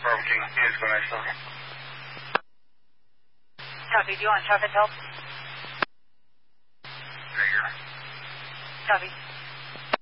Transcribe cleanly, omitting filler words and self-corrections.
Bravo King, is going to Copy. Do you want traffic help? Negative. Copy.